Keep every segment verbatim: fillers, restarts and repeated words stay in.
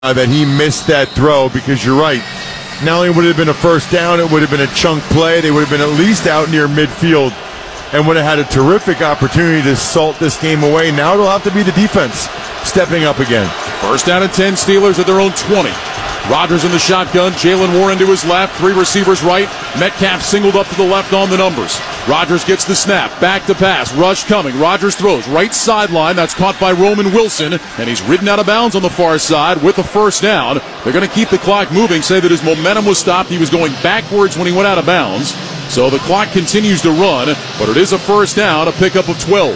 that he missed that throw, because you're right. Not only would it have been a first down, it would have been a chunk play. They would have been at least out near midfield and would have had a terrific opportunity to salt this game away. Now it'll have to be the defense stepping up again. First down and ten, Steelers at their own twenty. Rodgers in the shotgun, Jalen Warren to his left, three receivers right. Metcalf singled up to the left on the numbers. Rodgers gets the snap, back to pass, rush coming. Rodgers throws right sideline. That's caught by Roman Wilson, and he's ridden out of bounds on the far side with a first down. They're going to keep the clock moving, say that his momentum was stopped. He was going backwards when he went out of bounds. So the clock continues to run, but it is a first down, a pickup of twelve.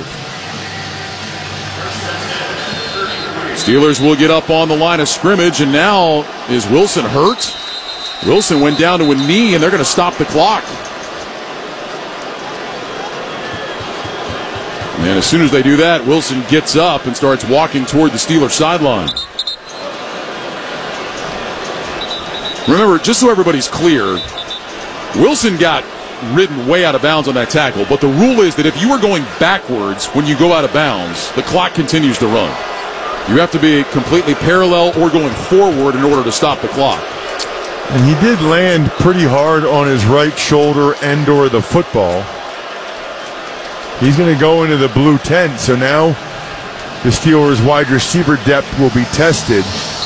Steelers will get up on the line of scrimmage, and now is Wilson hurt? Wilson went down to a knee, and they're going to stop the clock. And as soon as they do that, Wilson gets up and starts walking toward the Steelers sideline. Remember, just so everybody's clear, Wilson got ridden way out of bounds on that tackle, but the rule is that if you are going backwards when you go out of bounds, the clock continues to run. You have to be completely parallel or going forward in order to stop the clock. And he did land pretty hard on his right shoulder and or the football. He's going to go into the blue tent, so now the Steelers' wide receiver depth will be tested.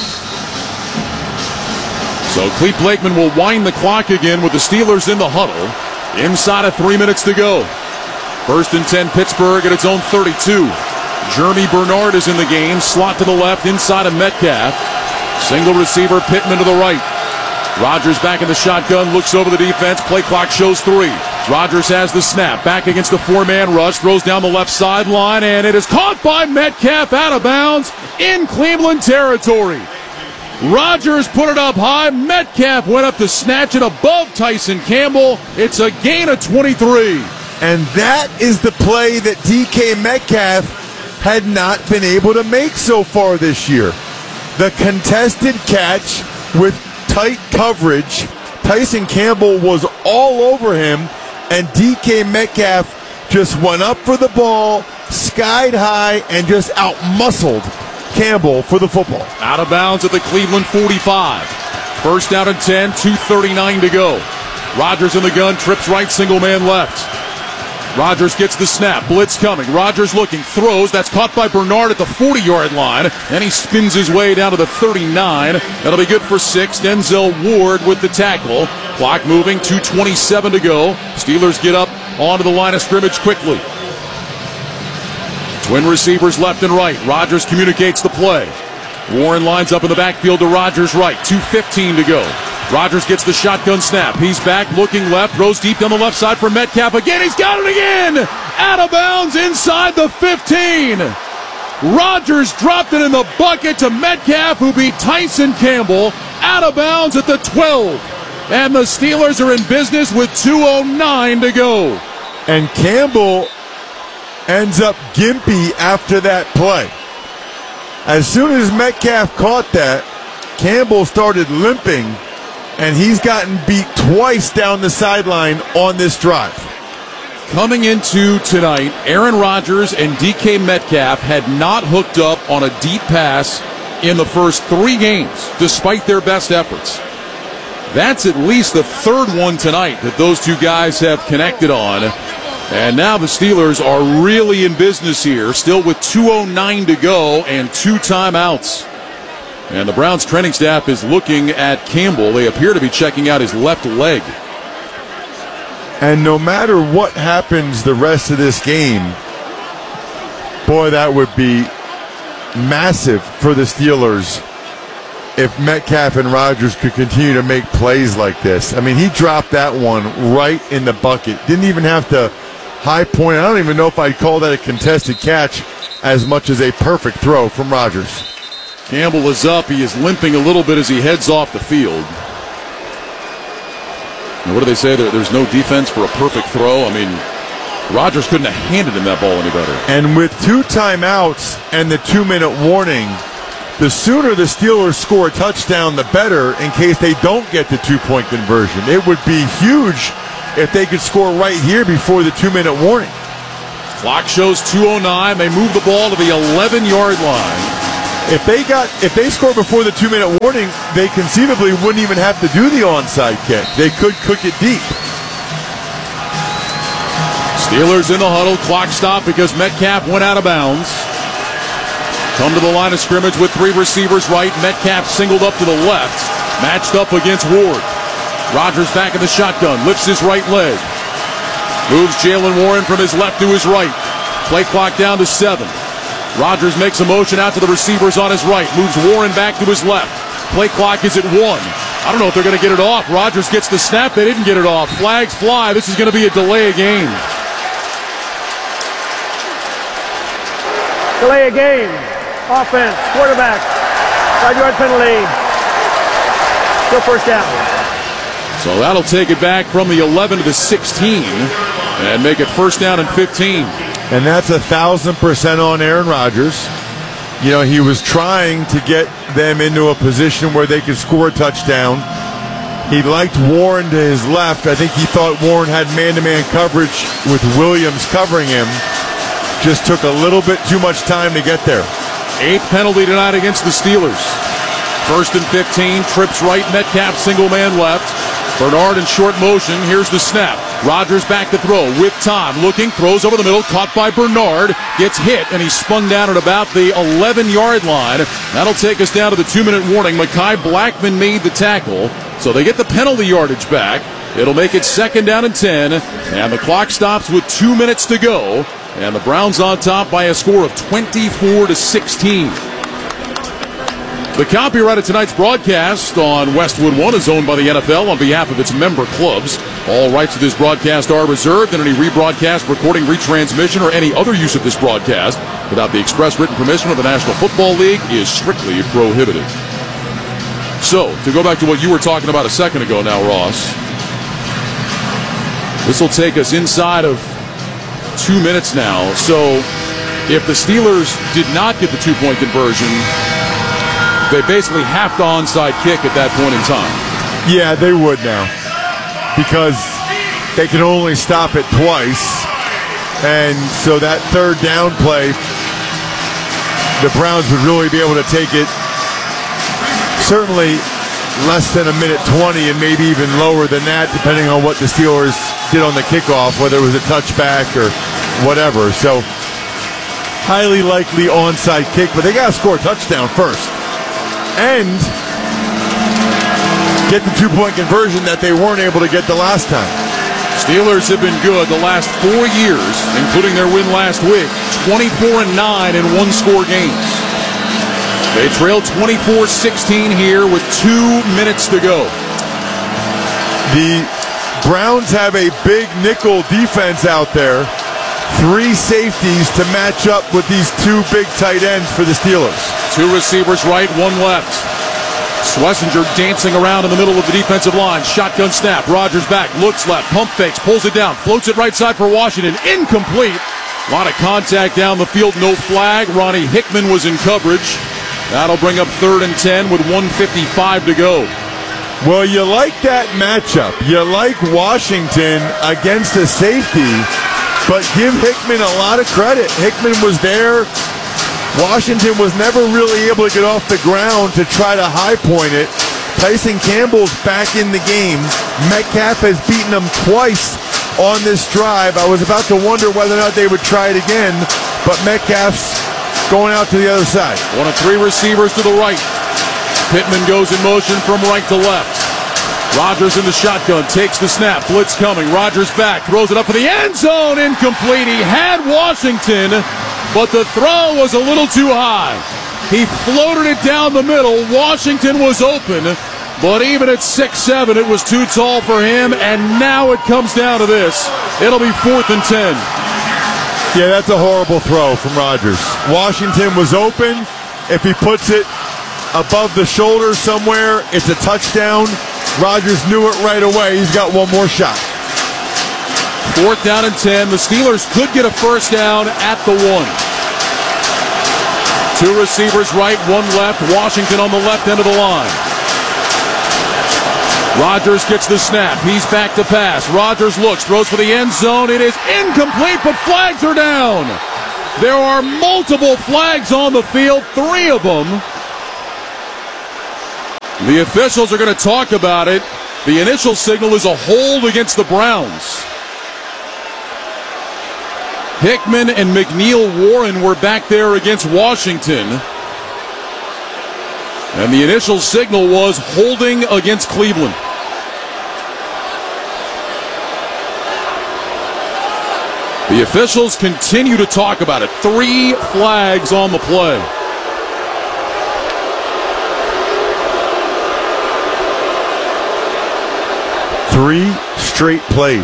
So Clete Blakeman will wind the clock again with the Steelers in the huddle. Inside of three minutes to go. First and ten, Pittsburgh at its own thirty-two. Jeremy Bernard is in the game. Slot to the left, inside of Metcalf. Single receiver, Pittman to the right. Rodgers back in the shotgun, looks over the defense. Play clock shows three. Rodgers has the snap. Back against the four-man rush. Throws down the left sideline, and it is caught by Metcalf out of bounds in Cleveland territory. Rodgers put it up high. Metcalf went up to snatch it above Tyson Campbell. It's a gain of twenty-three. And that is the play that D K Metcalf had not been able to make so far this year. The contested catch with tight coverage. Tyson Campbell was all over him, and D K Metcalf just went up for the ball, skied high, and just out-muscled Campbell for the football. Out of bounds at the Cleveland forty-five. First down and ten, two thirty-nine to go. Rodgers in the gun, trips right, single man left. Rodgers gets the snap, blitz coming. Rodgers looking, throws. That's caught by Bernard at the forty-yard line, and he spins his way down to the thirty-nine. That'll be good for six. Denzel Ward with the tackle. Clock moving, two twenty-seven to go. Steelers get up onto the line of scrimmage quickly. Twin receivers left and right. Rodgers communicates the play. Warren lines up in the backfield to Rodgers' right. two fifteen to go. Rodgers gets the shotgun snap. He's back, looking left, throws deep down the left side for Metcalf again. He's got it again! Out of bounds inside the fifteen. Rodgers dropped it in the bucket to Metcalf, who beat Tyson Campbell. Out of bounds at the twelve. And the Steelers are in business with two oh nine to go. And Campbell ends up gimpy after that play. As soon as Metcalf caught that, Campbell started limping, and he's gotten beat twice down the sideline on this drive. Coming into tonight, Aaron Rodgers and D K Metcalf had not hooked up on a deep pass in the first three games, despite their best efforts. That's at least the third one tonight that those two guys have connected on. And now the Steelers are really in business here, still with two oh nine to go and two timeouts. And the Browns training staff is looking at Campbell. They appear to be checking out his left leg. And no matter what happens the rest of this game, boy, that would be massive for the Steelers if Metcalf and Rodgers could continue to make plays like this. I mean, he dropped that one right in the bucket. Didn't even have to high point. I don't even know if I'd call that a contested catch as much as a perfect throw from Rodgers. Campbell is up. He is limping a little bit as he heads off the field. And what do they say? There, there's no defense for a perfect throw. I mean, Rodgers couldn't have handed him that ball any better. And with two timeouts and the two-minute warning, the sooner the Steelers score a touchdown, the better in case they don't get the two-point conversion. It would be huge if they could score right here before the two-minute warning. Clock shows two oh nine. They move the ball to the eleven-yard line. If they got, if they scored before the two-minute warning, they conceivably wouldn't even have to do the onside kick. They could cook it deep. Steelers in the huddle, clock stop because Metcalf went out of bounds. Come to the line of scrimmage with three receivers right. Metcalf singled up to the left, matched up against Ward. Rodgers back in the shotgun, lifts his right leg. Moves Jaylen Warren from his left to his right. Play clock down to seven. Rodgers makes a motion out to the receivers on his right. Moves Warren back to his left. Play clock is at one. I don't know if they're going to get it off. Rodgers gets the snap. They didn't get it off. Flags fly. This is going to be a delay of game. Delay of game. Offense. Quarterback. Five-yard penalty. Still first down. So that'll take it back from the eleven to the sixteen and make it first down and fifteen. And that's a thousand percent on Aaron Rodgers. You know, he was trying to get them into a position where they could score a touchdown. He liked Warren to his left. I think he thought Warren had man-to-man coverage with Williams covering him. Just took a little bit too much time to get there. Eighth penalty tonight against the Steelers. First and fifteen, trips right, Metcalf single man left. Bernard in short motion, here's the snap. Rodgers back to throw with time, looking, throws over the middle, caught by Bernard, gets hit, and he's spun down at about the eleven-yard line. That'll take us down to the two-minute warning. Mekhi Blackman made the tackle, so they get the penalty yardage back. It'll make it second down and ten, and the clock stops with two minutes to go, and the Browns on top by a score of twenty-four to sixteen. The copyright of tonight's broadcast on Westwood One is owned by the N F L on behalf of its member clubs. All rights to this broadcast are reserved, and any rebroadcast, recording, retransmission, or any other use of this broadcast without the express written permission of the National Football League is strictly prohibited. So, to go back to what you were talking about a second ago now, Ross, this will take us inside of two minutes now. So, if the Steelers did not get the two-point conversion, they basically have to onside kick at that point in time. Yeah, they would now. Because they can only stop it twice. And so that third down play, the Browns would really be able to take it certainly less than a minute twenty and maybe even lower than that, depending on what the Steelers did on the kickoff, whether it was a touchback or whatever. So highly likely onside kick, but they got to score a touchdown first. And get the two-point conversion that they weren't able to get the last time. Steelers have been good the last four years, including their win last week, twenty-four and nine in one-score games. They trail twenty-four sixteen here with two minutes to go. The Browns have a big nickel defense out there. Three safeties to match up with these two big tight ends for the Steelers. Two receivers right, one left. Schlesinger dancing around in the middle of the defensive line. Shotgun snap. Rodgers back, looks left, pump fakes, pulls it down, floats it right side for Washington. Incomplete. A lot of contact down the field, no flag. Ronnie Hickman was in coverage. That'll bring up third and ten with one fifty-five to go. Well, you like that matchup. You like Washington against a safety, but give Hickman a lot of credit. Hickman was there. Washington was never really able to get off the ground to try to high point it. Tyson Campbell's back in the game. Metcalf has beaten them twice on this drive. I was about to wonder whether or not they would try it again, but Metcalf's going out to the other side. One of three receivers to the right. Pittman goes in motion from right to left. Rodgers in the shotgun, takes the snap, blitz coming. Rodgers back, throws it up for the end zone, incomplete. He had Washington, but the throw was a little too high. He floated it down the middle. Washington was open, but even at six seven, it was too tall for him, and now it comes down to this. It'll be fourth and ten. Yeah, that's a horrible throw from Rodgers. Washington was open. If he puts it above the shoulder somewhere, it's a touchdown. Rodgers knew it right away. He's got one more shot. Fourth down and ten. The Steelers could get a first down at the one. Two receivers right, one left. Washington on the left end of the line. Rodgers gets the snap. He's back to pass. Rodgers looks, throws for the end zone. It is incomplete, but flags are down. There are multiple flags on the field, three of them. The officials are going to talk about it. The initial signal is a hold against the Browns. Hickman and McNeil Warren were back there against Washington. And the initial signal was holding against Cleveland. The officials continue to talk about it. Three flags on the play. Three straight plays.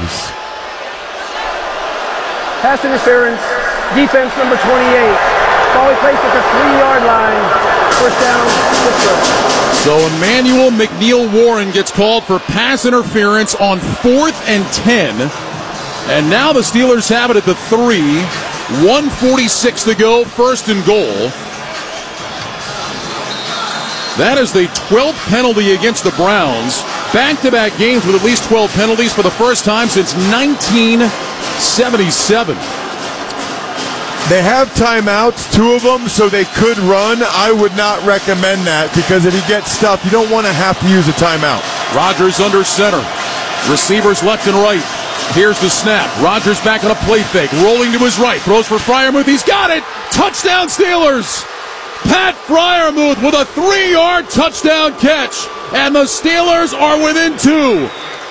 Pass interference, defense number twenty-eight. Ball placed at the three-yard line. First down, Pittsburgh. So Emmanuel McNeil Warren gets called for pass interference on fourth and ten. And now the Steelers have it at the three. one forty-six to go, first and goal. That is the twelfth penalty against the Browns. Back-to-back games with at least twelve penalties for the first time since nineteen seventy-seven. They have timeouts, two of them, so they could run. I would not recommend that because if he gets stuffed, you don't want to have to use a timeout. Rodgers under center. Receivers left and right. Here's the snap. Rodgers back on a play fake. Rolling to his right. Throws for Freiermuth. He's got it. Touchdown Steelers. Pat Freiermuth with a three-yard touchdown catch. And the Steelers are within two.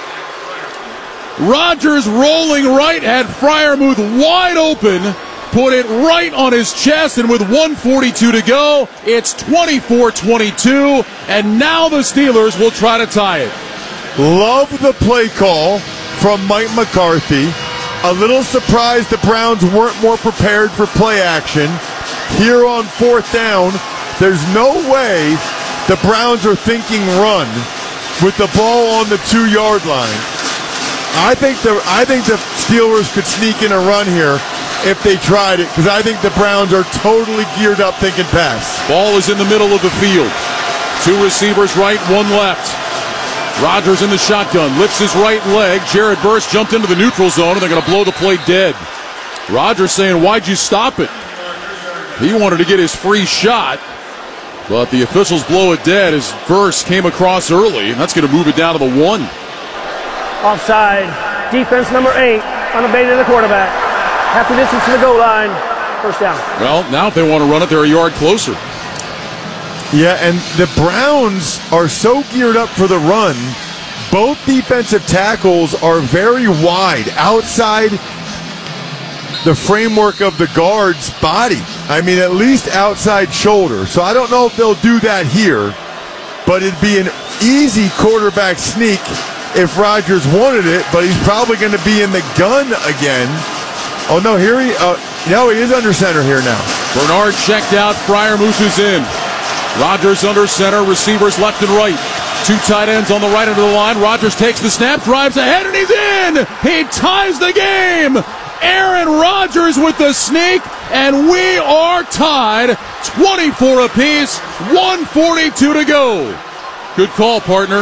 Rodgers rolling right had Freiermuth wide open. Put it right on his chest. And with one forty-two to go, it's twenty-four twenty-two. And now the Steelers will try to tie it. Love the play call from Mike McCarthy. A little surprised the Browns weren't more prepared for play action. Here on fourth down, there's no way the Browns are thinking run with the ball on the two-yard line. I think the I think the Steelers could sneak in a run here if they tried it, because I think the Browns are totally geared up thinking pass. Ball is in the middle of the field. Two receivers right, one left. Rodgers in the shotgun, lifts his right leg. Jared Verse jumped into the neutral zone, and they're going to blow the play dead. Rodgers saying, why'd you stop it? He wanted to get his free shot, but the officials blow it dead as Verse came across early, and that's going to move it down to the one. Offside. Defense number eight. Unabated the quarterback. Half the distance to the goal line. First down. Well, now if they want to run it, they're a yard closer. Yeah, and the Browns are so geared up for the run. Both defensive tackles are very wide outside the framework of the guard's body. I mean, at least outside shoulder. So I don't know if they'll do that here, but it'd be an easy quarterback sneak if Rodgers wanted it, but he's probably going to be in the gun again. Oh, no, here he, uh, no, he is under center here now. Bernard checked out. Freiermuth is in. Rodgers under center, receivers left and right. Two tight ends on the right end of the line. Rodgers takes the snap, drives ahead, and he's in! He ties the game! Aaron Rodgers with the sneak, and we are tied. twenty-four apiece, one forty-two to go. Good call, partner.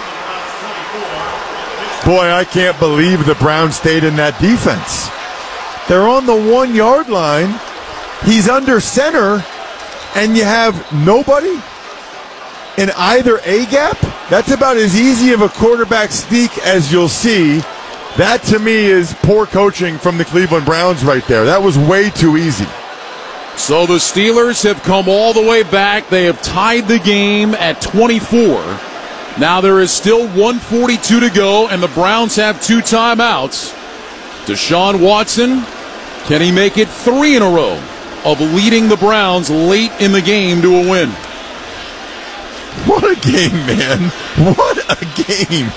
Boy, I can't believe the Browns stayed in that defense. They're on the one-yard line. He's under center. And you have nobody in either A-gap? That's about as easy of a quarterback sneak as you'll see. That, to me, is poor coaching from the Cleveland Browns right there. That was way too easy. So the Steelers have come all the way back. They have tied the game at twenty-four. Now there is still one forty-two to go, and the Browns have two timeouts. Deshaun Watson, can he make it three in a row of leading the Browns late in the game to a win? What a game, man. What a game.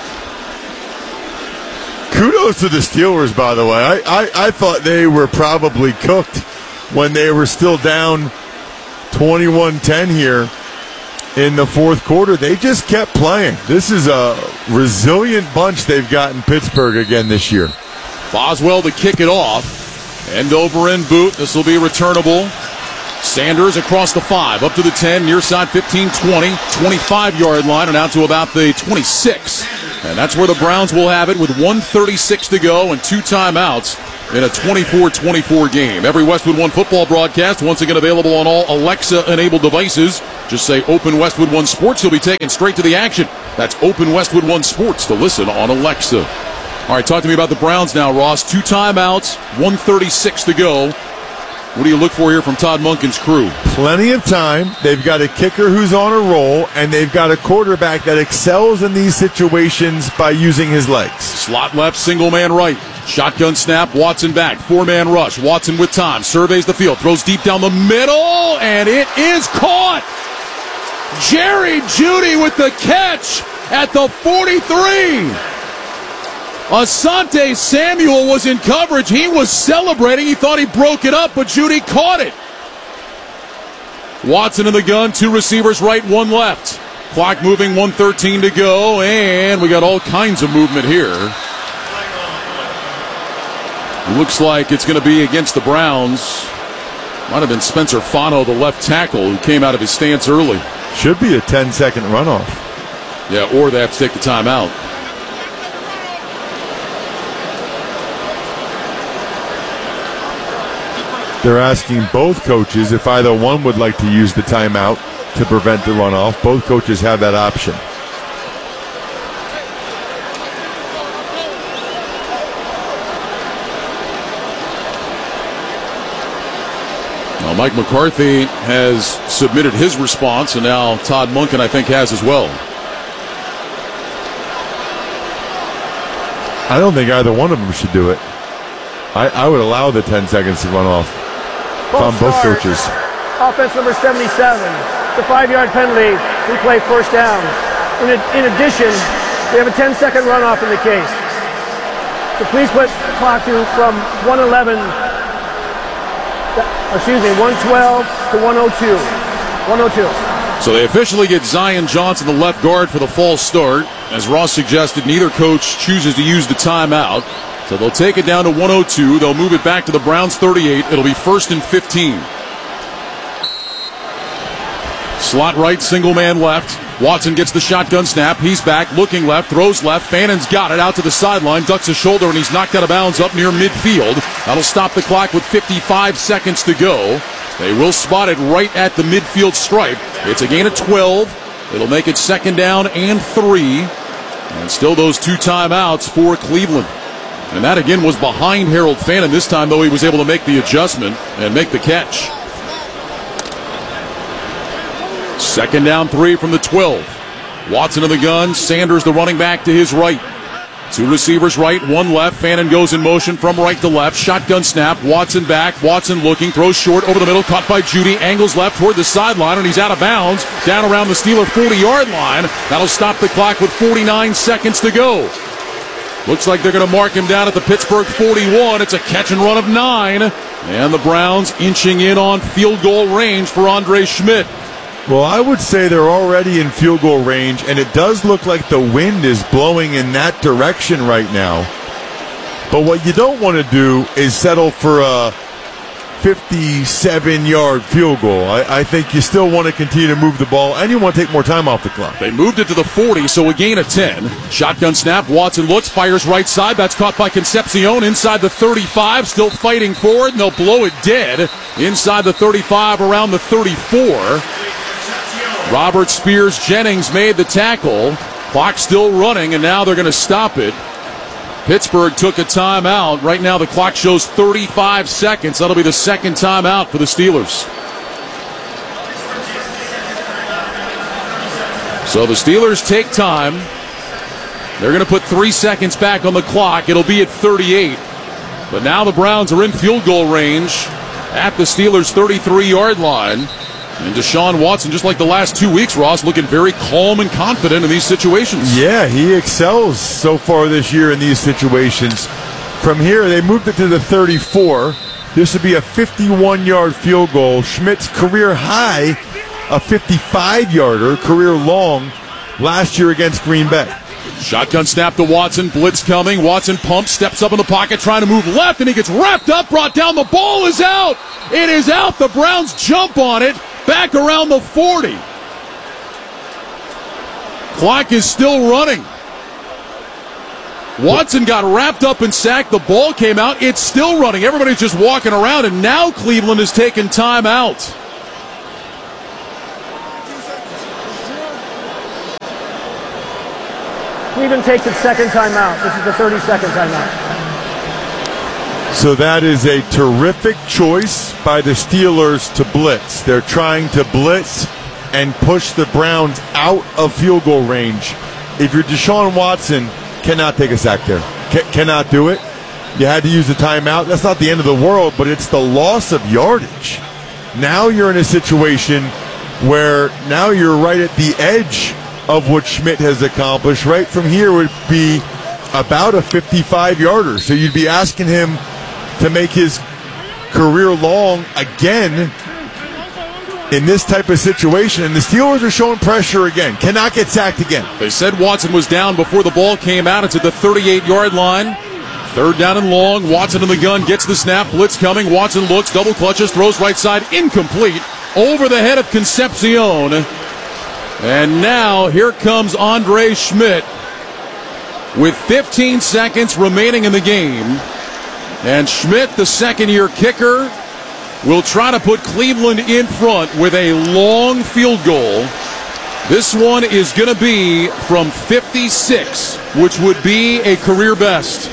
Kudos to the Steelers, by the way. I, I, I thought they were probably cooked when they were still down twenty-one ten here in the fourth quarter. They just kept playing. This is a resilient bunch they've got in Pittsburgh again this year. Boswell to kick it off. End over end boot. This will be returnable. Sanders across the five, up to the ten, near side fifteen, twenty, twenty-five-yard line, and out to about the twenty-six. And that's where the Browns will have it with one thirty-six to go and two timeouts in a twenty-four twenty-four game. Every Westwood One football broadcast, once again available on all Alexa-enabled devices. Just say Open Westwood One Sports. You'll be taken straight to the action. That's Open Westwood One Sports to listen on Alexa. All right, talk to me about the Browns now, Ross. Two timeouts, one thirty-six to go. What do you look for here from Todd Monken's crew? Plenty of time. They've got a kicker who's on a roll, and they've got a quarterback that excels in these situations by using his legs. Slot left, single man right. Shotgun snap, Watson back. Four-man rush. Watson with time. Surveys the field. Throws deep down the middle, and it is caught. Jerry Jeudy with the catch at the forty-three. Asante Samuel was in coverage. He was celebrating. He thought he broke it up, but Jeudy caught it. Watson in the gun. Two receivers right, one left. Clock moving, one thirteen to go, and we got all kinds of movement here. Looks like it's going to be against the Browns. Might have been Spencer Fano, the left tackle, who came out of his stance early. Should be a ten-second runoff. Yeah, or they have to take the timeout. They're asking both coaches if either one would like to use the timeout to prevent the runoff. Both coaches have that option. Now, Mike McCarthy has submitted his response, and now Todd Monken, I think, has as well. I don't think either one of them should do it. I, I would allow the ten seconds to run off. From both coaches. Offense number seventy-seven. The five-yard penalty. We play first down. In, a, in addition, we have a ten-second runoff in the case. So please put the clock to from one eleven, excuse me, one twelve to one oh two. one oh two. So they officially get Zion Johnson, the left guard, for the false start. As Ross suggested, neither coach chooses to use the timeout. So they'll take it down to one oh two. They'll move it back to the Browns thirty-eight. It'll be first and fifteen. Slot right, single man left. Watson gets the shotgun snap. He's back, looking left, throws left. Fannon's got it out to the sideline, ducks his shoulder, and he's knocked out of bounds up near midfield. That'll stop the clock with fifty-five seconds to go. They will spot it right at the midfield stripe. It's a gain of twelve. It'll make it second down and three. And still those two timeouts for Cleveland. And that again was behind Harold Fannin. This time, though, he was able to make the adjustment and make the catch. Second down, three from the twelve. Watson in the gun. Sanders, the running back, to his right. Two receivers right, one left. Fannin goes in motion from right to left. Shotgun snap. Watson back. Watson looking. Throws short over the middle. Caught by Jeudy. Angles left toward the sideline, and he's out of bounds. Down around the Steeler forty-yard line. That'll stop the clock with forty-nine seconds to go. Looks like they're going to mark him down at the Pittsburgh forty-one. It's a catch and run of nine. And the Browns inching in on field goal range for Andre Schmidt. Well, I would say they're already in field goal range, and it does look like the wind is blowing in that direction right now. But what you don't want to do is settle for a fifty-seven-yard field goal. I, I think you still want to continue to move the ball, and you want to take more time off the clock. They moved it to the forty, so a gain of ten. Shotgun snap. Watson looks, fires right side. That's caught by Concepcion inside the thirty-five. Still fighting forward, and they'll blow it dead inside the thirty-five, around the thirty-four. Robert Spears Jennings made the tackle. Clock still running, and now they're going to stop it. Pittsburgh took a timeout. Right now the clock shows thirty-five seconds. That'll be the second timeout for the Steelers. So the Steelers take time. They're going to put three seconds back on the clock. It'll be at thirty-eight. But now the Browns are in field goal range at the Steelers' thirty-three-yard line. And Deshaun Watson, just like the last two weeks, Ross, looking very calm and confident in these situations. Yeah, he excels so far this year in these situations. From here, they moved it to the thirty-four. This would be a fifty-one-yard field goal. Schmidt's career high, a fifty-five-yarder, career long, last year against Green Bay. Shotgun snap to Watson, blitz coming. Watson pumps, steps up in the pocket, trying to move left, and he gets wrapped up, brought down. The ball is out. It is out. The Browns jump on it. Back around the forty. Clock is still running. Watson got wrapped up and sacked. The ball came out. It's still running. Everybody's just walking around, and now Cleveland is taking time out. Cleveland takes its second timeout. This is the thirty-second timeout. So that is a terrific choice by the Steelers to blitz. They're trying to blitz and push the Browns out of field goal range. If you're Deshaun Watson, cannot take a sack there. C- cannot do it. You had to use the timeout. That's not the end of the world, but it's the loss of yardage. Now you're in a situation where now you're right at the edge of what Schmidt has accomplished. Right from here would be about a fifty-five-yarder. So you'd be asking him to make his career long again in this type of situation. And the Steelers are showing pressure again. Cannot get sacked again. They said Watson was down before the ball came out. It's at the thirty-eight-yard line. Third down and long. Watson in the gun. Gets the snap. Blitz coming. Watson looks. Double clutches. Throws right side. Incomplete. Over the head of Concepcion. And now here comes Andre Schmidt with fifteen seconds remaining in the game. And Schmidt, the second-year kicker, will try to put Cleveland in front with a long field goal. This one is going to be from fifty-six, which would be a career best.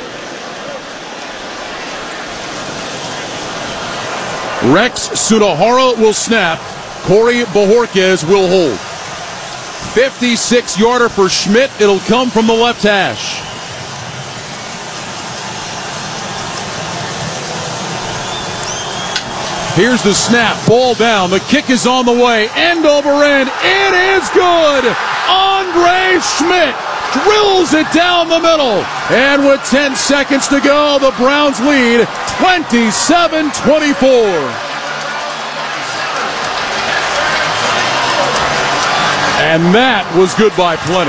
Rex Sunahara will snap. Corey Bojorquez will hold. fifty-six-yarder for Schmidt. It'll come from the left hash. Here's the snap. Ball down. The kick is on the way. End over end. It is good. Andre Schmidt drills it down the middle. And with ten seconds to go, the Browns lead twenty-seven twenty-four. And that was good by plenty.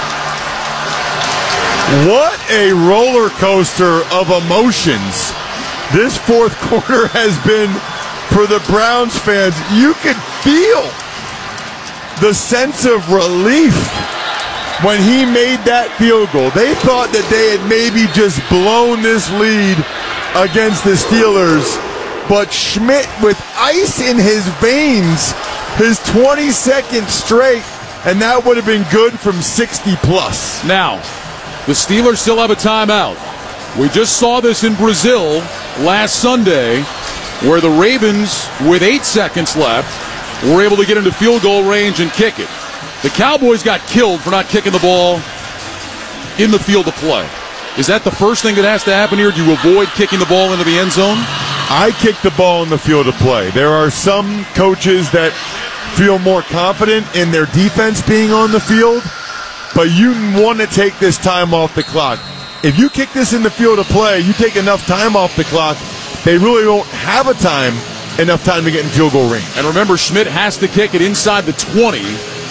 What a roller coaster of emotions this fourth quarter has been for the Browns fans. You could feel the sense of relief when he made that field goal. They thought that they had maybe just blown this lead against the Steelers, but Schmidt, with ice in his veins, his twenty-second straight, and that would have been good from sixty plus. Now, the Steelers still have a timeout. We just saw this in Brazil last Sunday, where the Ravens, with eight seconds left, were able to get into field goal range and kick it. The Cowboys got killed for not kicking the ball in the field of play. Is that the first thing that has to happen here? Do you avoid kicking the ball into the end zone? I kick the ball in the field of play. There are some coaches that feel more confident in their defense being on the field, but you want to take this time off the clock. If you kick this in the field of play, you take enough time off the clock, they really won't have a time, enough time to get in field goal range. And remember, Schmidt has to kick it inside the twenty.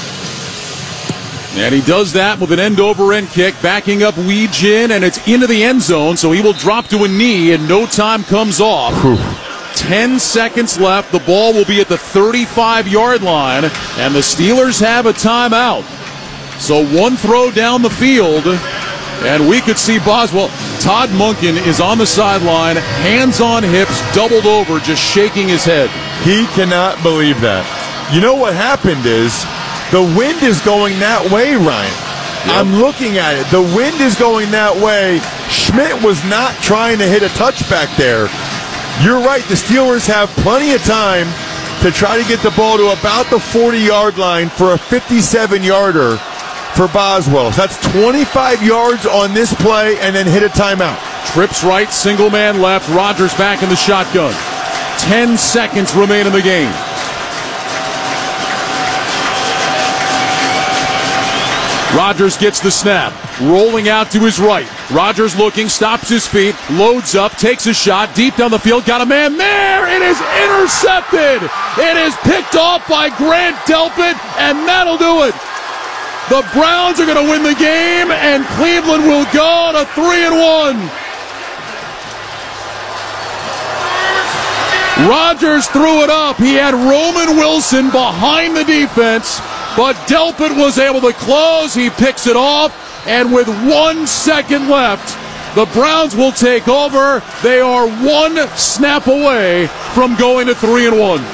And he does that with an end-over-end kick, backing up Wee Jin, and it's into the end zone, so he will drop to a knee, and no time comes off. Whew. Ten seconds left. The ball will be at the thirty-five-yard line, and the Steelers have a timeout. So one throw down the field, and we could see Boswell. Todd Monken is on the sideline, hands on hips, doubled over, just shaking his head. He cannot believe that. You know what happened is the wind is going that way, Ryan. Yep. I'm looking at it. The wind is going that way. Schmidt was not trying to hit a touchback there. You're right. The Steelers have plenty of time to try to get the ball to about the forty-yard line for a fifty-seven-yarder for Boswell. So that's twenty-five yards on this play and then hit a timeout. Trips right, single man left. Rodgers back in the shotgun. Ten seconds remain in the game. Rodgers gets the snap, rolling out to his right. Rodgers looking, stops his feet, loads up, takes a shot, deep down the field, got a man there. It is intercepted. It is picked off by Grant Delpit, and that'll do it. The Browns are going to win the game, and Cleveland will go to three and one. Rodgers threw it up. He had Roman Wilson behind the defense, but Delpit was able to close. He picks it off, and with one second left, the Browns will take over. They are one snap away from going to three and one.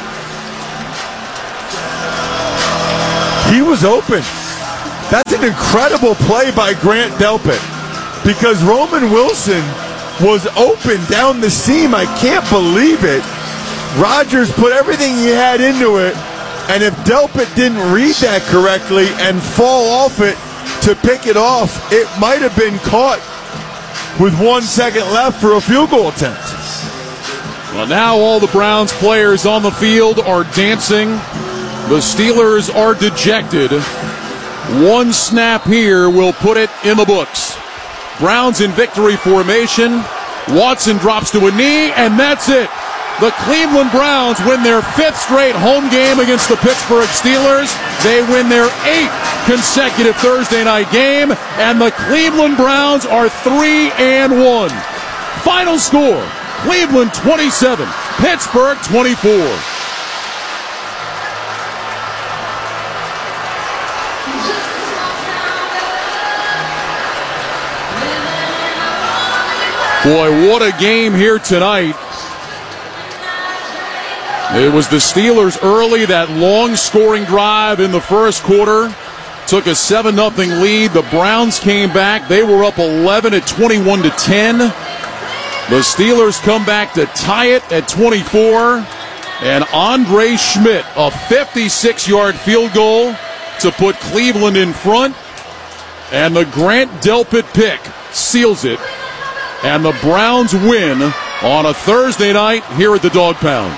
He was open. That's an incredible play by Grant Delpit because Roman Wilson was open down the seam. I can't believe it. Rodgers put everything he had into it, and if Delpit didn't read that correctly and fall off it to pick it off, it might have been caught with one second left for a field goal attempt. Well, now all the Browns players on the field are dancing. The Steelers are dejected. One snap here will put it in the books. Browns in victory formation. Watson drops to a knee, and that's it. The Cleveland Browns win their fifth straight home game against the Pittsburgh Steelers. They win their eighth consecutive Thursday night game, and the Cleveland Browns are three and one. Final score, Cleveland twenty-seven, Pittsburgh twenty-four. Boy, what a game here tonight. It was the Steelers early, that long scoring drive in the first quarter. Took a seven nothing lead. The Browns came back. They were up eleven at twenty-one to ten. The Steelers come back to tie it at twenty-four. And Andre Schmidt, a fifty-six yard field goal to put Cleveland in front. And the Grant Delpit pick seals it. And the Browns win on a Thursday night here at the Dog Pound.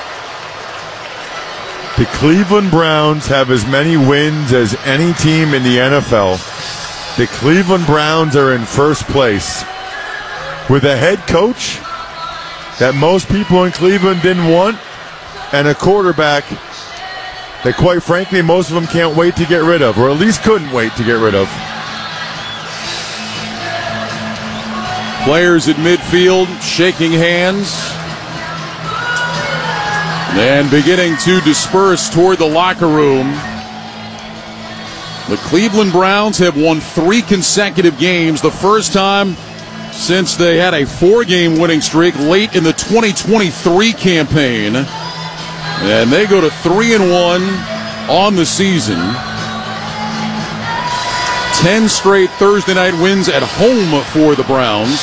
The Cleveland Browns have as many wins as any team in the N F L. The Cleveland Browns are in first place with a head coach that most people in Cleveland didn't want and a quarterback that, quite frankly, most of them can't wait to get rid of, or at least couldn't wait to get rid of. Players at midfield shaking hands and beginning to disperse toward the locker room. The Cleveland Browns have won three consecutive games, the first time since they had a four-game winning streak late in the twenty twenty-three campaign. And they go to three and one on the season. Ten straight Thursday night wins at home for the Browns,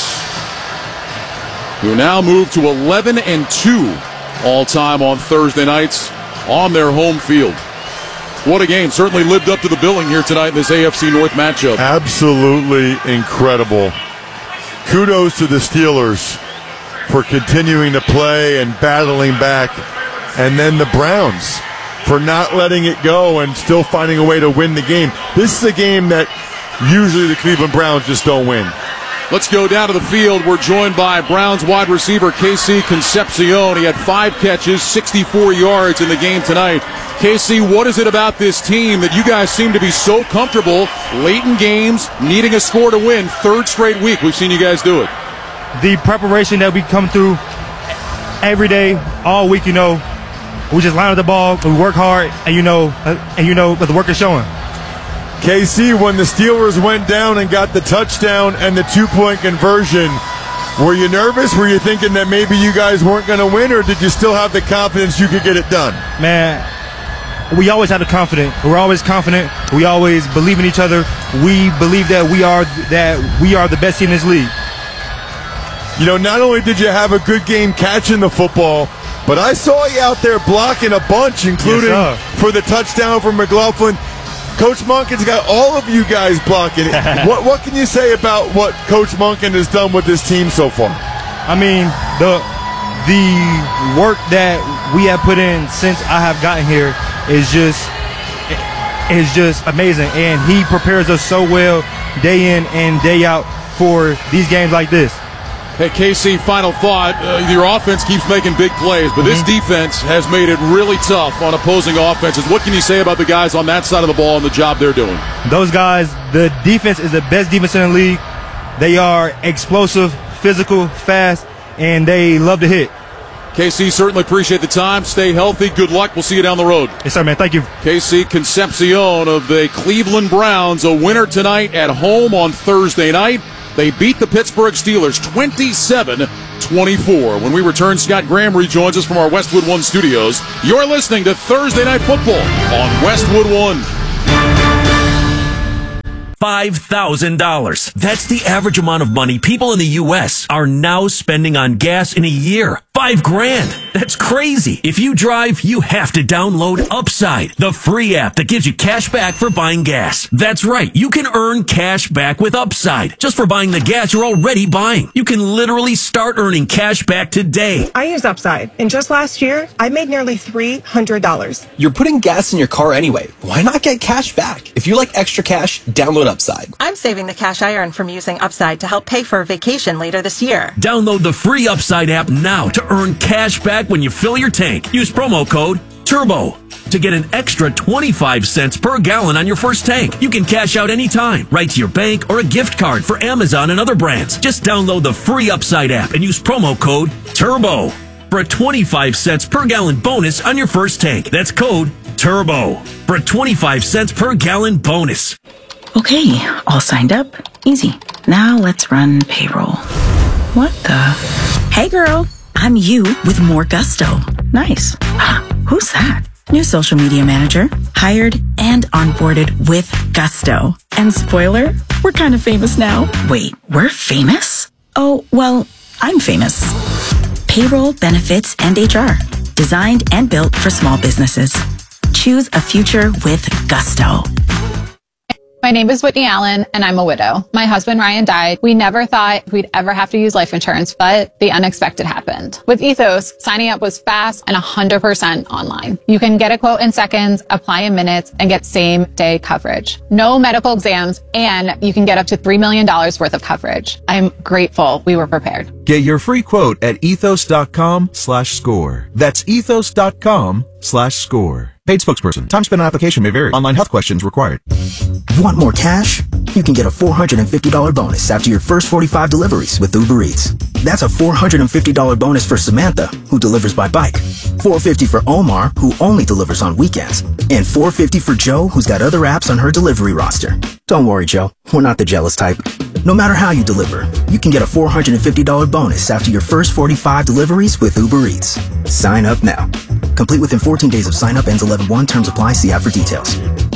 who now move to eleven and two all-time on Thursday nights on their home field. What a game. Certainly lived up to the billing here tonight in this A F C North matchup. Absolutely incredible. Kudos to the Steelers for continuing to play and battling back. And then the Browns for not letting it go and still finding a way to win the game. This is a game that usually the Cleveland Browns just don't win. Let's go down to the field. We're joined by Browns wide receiver K C Concepcion. He had five catches, sixty-four yards in the game tonight. K C, what is it about this team that you guys seem to be so comfortable late in games, needing a score to win? Third straight week we've seen you guys do it. The preparation that we come through every day, all week, you know, we just line up the ball, we work hard, and you know, and you know, but the work is showing. K C, when the Steelers went down and got the touchdown and the two-point conversion, were you nervous? Were you thinking that maybe you guys weren't going to win, or did you still have the confidence you could get it done? Man, we always have the confidence. We're always confident. We always believe in each other. We believe that we are that we are the best team in this league. You know, not only did you have a good game catching the football, but I saw you out there blocking a bunch, including yes, for the touchdown from McLaughlin. Coach Monken's got all of you guys blocking it. what, what can you say about what Coach Monken has done with this team so far? I mean, the the work that we have put in since I have gotten here is just is just amazing, and he prepares us so well day in and day out for these games like this. Hey, K C, final thought. Uh, your offense keeps making big plays, but this Mm-hmm. defense has made it really tough on opposing offenses. What can you say about the guys on that side of the ball and the job they're doing? Those guys, the defense is the best defense in the league. They are explosive, physical, fast, and they love to hit. K C, certainly appreciate the time. Stay healthy. Good luck. We'll see you down the road. Yes, sir, man. Thank you. K C Concepcion of the Cleveland Browns, a winner tonight at home on Thursday night. They beat the Pittsburgh Steelers twenty-seven twenty-four. When we return, Scott Graham rejoins us from our Westwood One studios. You're listening to Thursday Night Football on Westwood One. five thousand dollars. That's the average amount of money people in the U S are now spending on gas in a year. Five grand. That's crazy. If you drive, you have to download Upside, the free app that gives you cash back for buying gas. That's right. You can earn cash back with Upside just for buying the gas you're already buying. You can literally start earning cash back today. I use Upside, and just last year, I made nearly three hundred dollars. You're putting gas in your car anyway. Why not get cash back? If you like extra cash, download Upside. I'm saving the cash I earn from using Upside to help pay for a vacation later this year. Download the free Upside app now to earn cash back when you fill your tank. Use promo code TURBO to get an extra twenty-five cents per gallon on your first tank. You can cash out anytime, right to your bank or a gift card for Amazon and other brands. Just download the free Upside app and use promo code TURBO for a twenty-five cents per gallon bonus on your first tank. That's code TURBO for a twenty-five cents per gallon bonus. Okay, all signed up. Easy. Now let's run payroll. What the? Hey girl, I'm you with more gusto. Nice. Who's that? New social media manager, hired and onboarded with gusto. And spoiler, we're kind of famous now. Wait, we're famous? Oh, well, I'm famous. Payroll, benefits, and H R. Designed and built for small businesses. Choose a future with gusto. My name is Whitney Allen, and I'm a widow. My husband, Ryan, died. We never thought we'd ever have to use life insurance, but the unexpected happened. With Ethos, signing up was fast and one hundred percent online. You can get a quote in seconds, apply in minutes, and get same-day coverage. No medical exams, and you can get up to three million dollars worth of coverage. I'm grateful we were prepared. Get your free quote at ethos.com slash score. That's ethos.com slash score. Paid spokesperson. Time spent on application may vary. Online health questions required. You want more cash? You can get a four hundred fifty dollars bonus after your first forty-five deliveries with Uber Eats. That's a four hundred fifty dollars bonus for Samantha, who delivers by bike. four hundred fifty dollars for Omar, who only delivers on weekends. And four hundred fifty dollars for Joe, who's got other apps on her delivery roster. Don't worry, Joe. We're not the jealous type. No matter how you deliver, you can get a four hundred fifty dollars bonus after your first forty-five deliveries with Uber Eats. Sign up now. Complete within fourteen days of sign up. Ends eleven one. Terms apply. See app for details.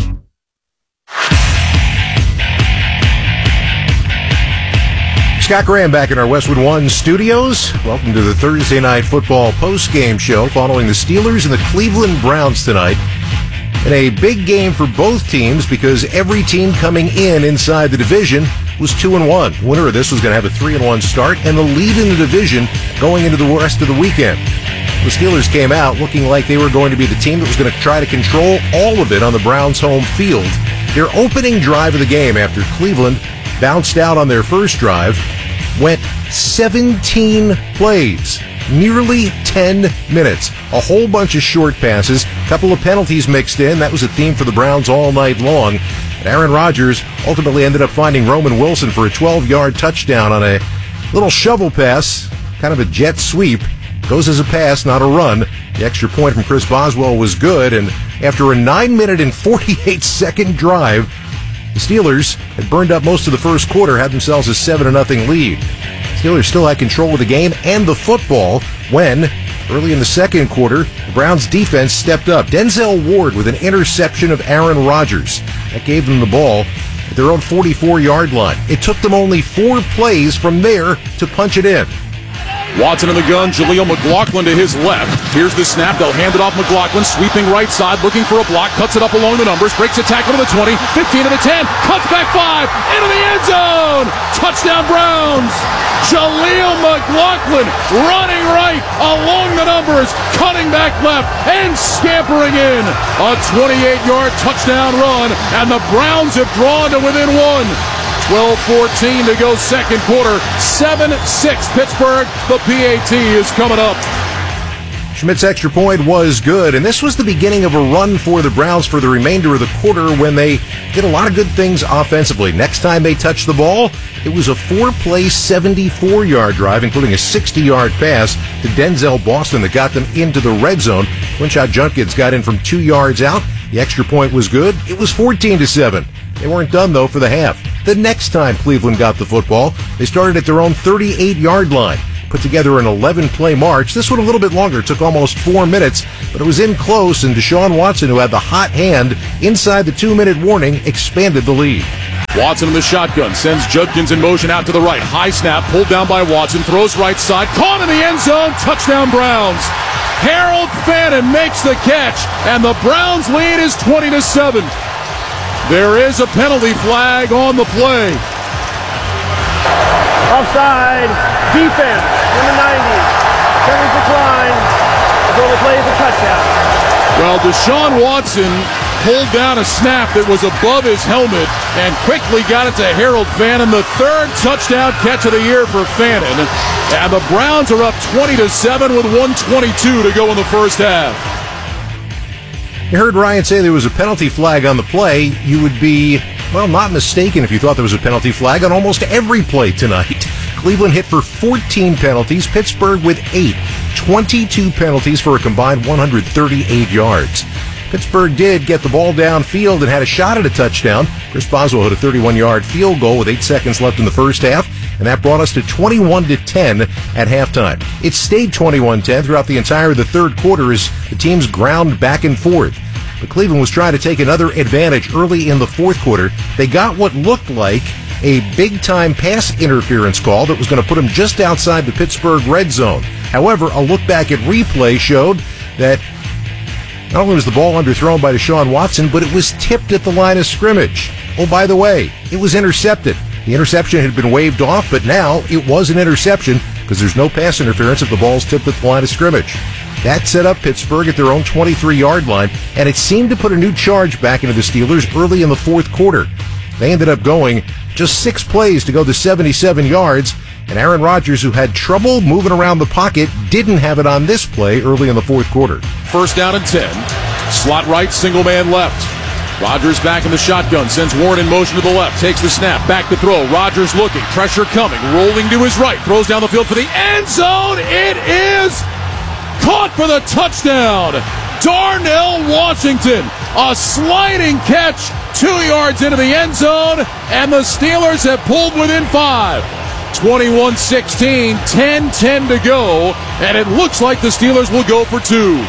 Scott Graham back in our Westwood One studios. Welcome to the Thursday Night Football post-game show following the Steelers and the Cleveland Browns tonight. And a big game for both teams because every team coming in inside the division was two and one. The winner of this was going to have a three and one start and the lead in the division going into the rest of the weekend. The Steelers came out looking like they were going to be the team that was going to try to control all of it on the Browns' home field. Their opening drive of the game after Cleveland bounced out on their first drive went seventeen plays, nearly ten minutes. A whole bunch of short passes, a couple of penalties mixed in. That was a theme for the Browns all night long. And Aaron Rodgers ultimately ended up finding Roman Wilson for a twelve-yard touchdown on a little shovel pass, kind of a jet sweep. Goes as a pass, not a run. The extra point from Chris Boswell was good, and after a nine minute and forty-eight second drive, the Steelers had burned up most of the first quarter, had themselves a seven to nothing lead. Steelers still had control of the game and the football when, early in the second quarter, the Browns' defense stepped up. Denzel Ward with an interception of Aaron Rodgers. That gave them the ball at their own forty-four-yard line. It took them only four plays from there to punch it in. Watson in the gun, Jaleel McLaughlin to his left. Here's the snap, they'll hand it off McLaughlin, sweeping right side, looking for a block, cuts it up along the numbers, breaks a tackle to the twenty, fifteen to the ten, cuts back five, into the end zone! Touchdown Browns! Jaleel McLaughlin running right along the numbers, cutting back left, and scampering in. A twenty-eight-yard touchdown run, and the Browns have drawn to within one. twelve fourteen to go second quarter. seven six Pittsburgh. The P A T is coming up. Schmidt's extra point was good, and this was the beginning of a run for the Browns for the remainder of the quarter when they did a lot of good things offensively. Next time they touched the ball, it was a four-play, seventy-four-yard drive, including a sixty-yard pass to Denzel Boston that got them into the red zone. Quinshot Judkins got in from two yards out. The extra point was good. It was fourteen to seven. They weren't done, though, for the half. The next time Cleveland got the football, they started at their own thirty-eight-yard line. Put together an eleven-play march. This one a little bit longer. It took almost four minutes, but it was in close, and Deshaun Watson, who had the hot hand inside the two-minute warning, expanded the lead. Watson in the shotgun, sends Judkins in motion out to the right. High snap, pulled down by Watson, throws right side, caught in the end zone, touchdown Browns. Harold Fannin makes the catch, and the Browns lead is twenty to seven. There is a penalty flag on the play. Offside, defense, number ninety. Penalty decline. The goal to play is a touchdown. Well, Deshaun Watson pulled down a snap that was above his helmet and quickly got it to Harold Fannin, the third touchdown catch of the year for Fannin. And the Browns are up twenty to seven with one twenty-two to go in the first half. You heard Ryan say there was a penalty flag on the play. You would be, well, not mistaken if you thought there was a penalty flag on almost every play tonight. Cleveland hit for fourteen penalties, Pittsburgh with eight. twenty-two penalties for a combined one hundred thirty-eight yards. Pittsburgh did get the ball downfield and had a shot at a touchdown. Chris Boswell hit a thirty-one-yard field goal with eight seconds left in the first half, and that brought us to twenty-one to ten at halftime. It stayed twenty-one ten throughout the entire of the third quarter as the teams ground back and forth. But Cleveland was trying to take another advantage early in the fourth quarter. They got what looked like a big-time pass interference call that was going to put them just outside the Pittsburgh red zone. However, a look back at replay showed that not only was the ball underthrown by Deshaun Watson, but it was tipped at the line of scrimmage. Oh, by the way, it was intercepted. The interception had been waved off, but now it was an interception because there's no pass interference if the ball's tipped at the line of scrimmage. That set up Pittsburgh at their own twenty-three-yard line, and it seemed to put a new charge back into the Steelers early in the fourth quarter. They ended up going just six plays to go to seventy-seven yards, and Aaron Rodgers, who had trouble moving around the pocket, didn't have it on this play early in the fourth quarter. First down and ten. Slot right, single man left. Rodgers back in the shotgun, sends Warren in motion to the left, takes the snap, back to throw. Rodgers looking, pressure coming, rolling to his right, throws down the field for the end zone. It is caught for the touchdown. Darnell Washington, a sliding catch, two yards into the end zone, and the Steelers have pulled within five. twenty-one sixteen, ten ten to go, and it looks like the Steelers will go for two.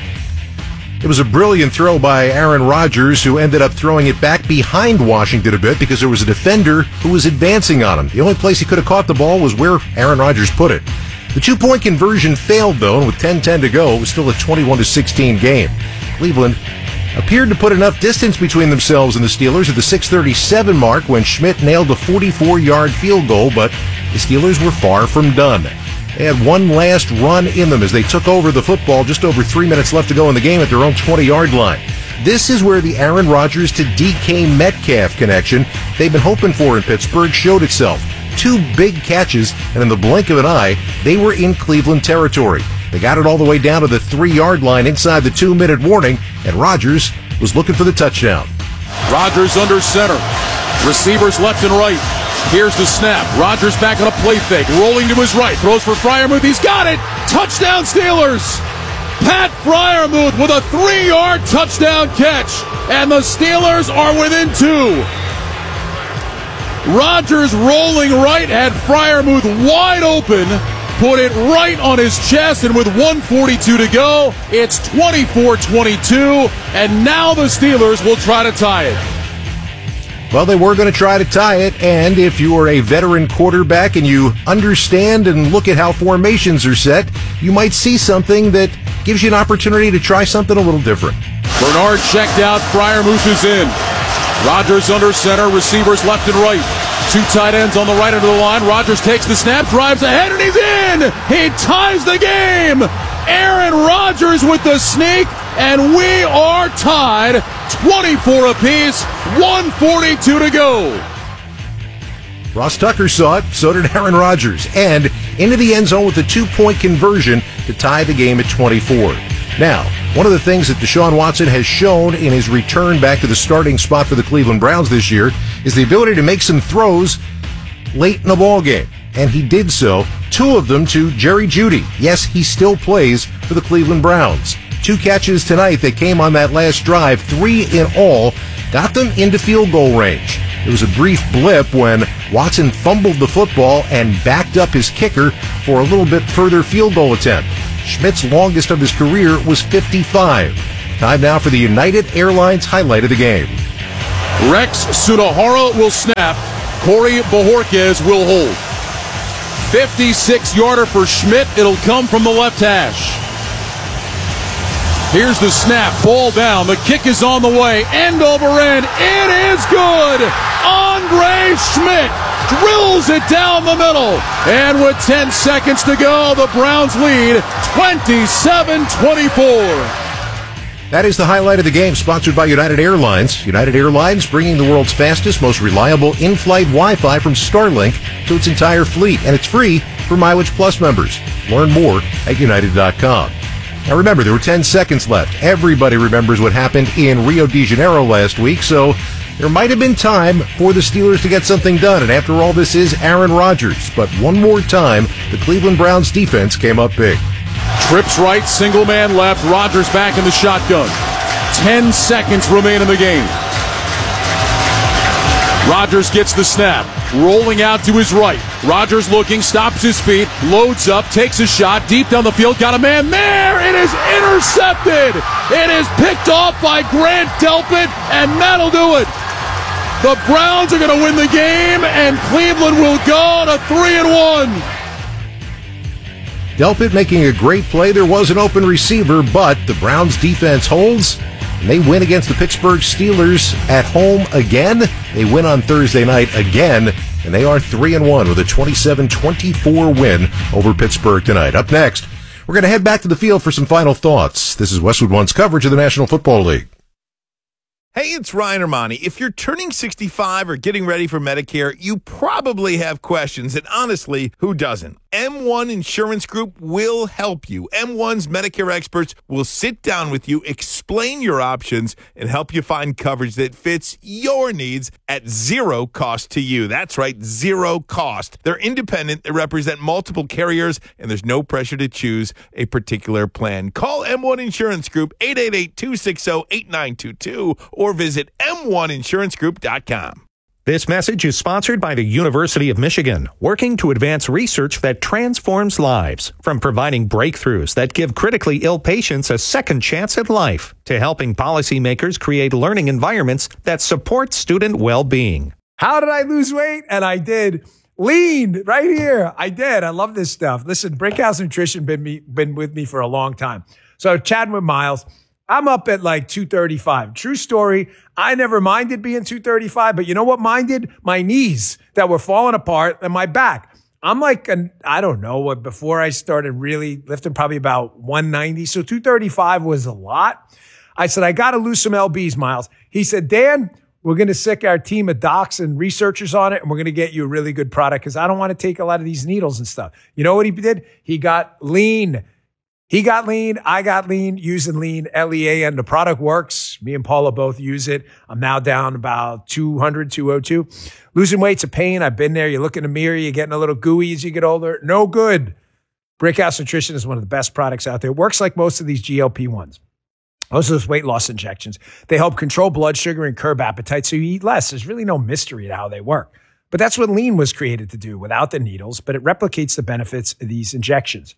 It was a brilliant throw by Aaron Rodgers, who ended up throwing it back behind Washington a bit because there was a defender who was advancing on him. The only place he could have caught the ball was where Aaron Rodgers put it. The two-point conversion failed, though, and with ten ten to go, it was still a twenty-one to sixteen game. Cleveland appeared to put enough distance between themselves and the Steelers at the six thirty-seven mark when Schmidt nailed a forty-four-yard field goal, but the Steelers were far from done. They had one last run in them as they took over the football just over three minutes left to go in the game at their own twenty-yard line. This is where the Aaron Rodgers to D K Metcalf connection they've been hoping for in Pittsburgh showed itself. Two big catches, and in the blink of an eye, they were in Cleveland territory. They got it all the way down to the three-yard line inside the two-minute warning, and Rodgers was looking for the touchdown. Rodgers under center. Receivers left and right. Here's the snap. Rodgers back on a play fake. Rolling to his right. Throws for Freiermuth. He's got it. Touchdown Steelers. Pat Freiermuth with a three-yard touchdown catch. And the Steelers are within two. Rodgers rolling right had Freiermuth wide open. Put it right on his chest, and with one forty-two to go, it's twenty-four twenty-two, and now the Steelers will try to tie it. Well, they were going to try to tie it, and if you are a veteran quarterback and you understand and look at how formations are set, you might see something that gives you an opportunity to try something a little different. Bernard checked out, Freiermuth is in. Rodgers under center, receivers left and right. Two tight ends on the right end of the line. Rodgers takes the snap, drives ahead, and he's in! He ties the game! Aaron Rodgers with the sneak, and we are tied twenty-four apiece, one forty-two to go. Ross Tucker saw it, so did Aaron Rodgers. And into the end zone with a two-point conversion, to tie the game at twenty-four. Now, one of the things that Deshaun Watson has shown in his return back to the starting spot for the Cleveland Browns this year is the ability to make some throws late in the ball game. And he did so, two of them to Jerry Jeudy. Yes, he still plays for the Cleveland Browns. Two catches tonight that came on that last drive, three in all, got them into field goal range. There was a brief blip when Watson fumbled the football and backed up his kicker for a little bit further field goal attempt. Schmidt's longest of his career was fifty-five. Time now for the United Airlines highlight of the game. Rex Sunahara will snap. Corey Bojorquez will hold. fifty-six-yarder for Schmidt. It'll come from the left hash. Here's the snap. Ball down. The kick is on the way. End over end. It is good. Andre Schmidt drills it down the middle. And with ten seconds to go, the Browns lead twenty-seven twenty-four. That is the highlight of the game, sponsored by United Airlines. United Airlines bringing the world's fastest, most reliable in-flight Wi-Fi from Starlink to its entire fleet. And it's free for Mileage Plus members. Learn more at united dot com. Now remember, there were ten seconds left. Everybody remembers what happened in Rio de Janeiro last week, so there might have been time for the Steelers to get something done. And after all, this is Aaron Rodgers. But one more time, the Cleveland Browns defense came up big. Trips right, single man left. Rodgers back in the shotgun. Ten seconds remain in the game. Rodgers gets the snap. Rolling out to his right. Rodgers looking, stops his feet, loads up, takes a shot, deep down the field, got a man there. It is intercepted. It is picked off by Grant Delpit, and that'll do it. The Browns are going to win the game, and Cleveland will go to three and one. Delpit making a great play. There was an open receiver, but the Browns defense holds, and they win against the Pittsburgh Steelers at home again. They win on Thursday night again, and they are three and one with a twenty-seven twenty-four win over Pittsburgh tonight. Up next, we're going to head back to the field for some final thoughts. This is Westwood One's coverage of the National Football League. Hey, it's Ryan Armani. If you're turning sixty-five or getting ready for Medicare, you probably have questions, and honestly, who doesn't? M one Insurance Group will help you. M one's Medicare experts will sit down with you, explain your options, and help you find coverage that fits your needs at zero cost to you. That's right, zero cost. They're independent, they represent multiple carriers, and there's no pressure to choose a particular plan. Call M one Insurance Group, eight eight eight, two six zero, eight nine two two, or visit m one insurance group dot com. This message is sponsored by the University of Michigan, working to advance research that transforms lives, from providing breakthroughs that give critically ill patients a second chance at life, to helping policymakers create learning environments that support student well-being. How did I lose weight? And I did. Lean, right here. I did. I love this stuff. Listen, Brickhouse Nutrition been me, been with me for a long time. So chatting with Miles, I'm up at like two thirty-five. True story. I never minded being two thirty-five, but you know what minded? My knees that were falling apart and my back. I'm like, an, I don't know what, before I started really lifting, probably about one ninety. So two thirty-five was a lot. I said, I got to lose some L Bs, Miles. He said, Dan, we're going to sick our team of docs and researchers on it, and we're going to get you a really good product because I don't want to take a lot of these needles and stuff. You know what he did? He got lean. He got lean. I got lean using lean, L E A N. The product works. Me and Paula both use it. I'm now down about two hundred, two oh two. Losing weight's a pain. I've been there. You look in the mirror, you're getting a little gooey as you get older. No good. Brickhouse Nutrition is one of the best products out there. It works like most of these G L P ones. Most of those weight loss injections. They help control blood sugar and curb appetite so you eat less. There's really no mystery to how they work. But that's what lean was created to do without the needles, but it replicates the benefits of these injections.